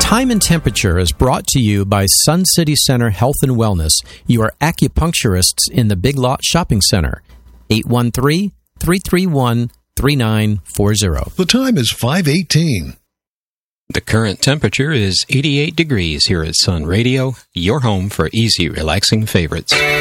Time and Temperature is brought to you by Sun City Center Health and Wellness, your acupuncturists in the Big Lot Shopping Center. 813-331-3940. The time is 5:18. The current temperature is 88 degrees here at Sun Radio, your home for easy, relaxing favorites.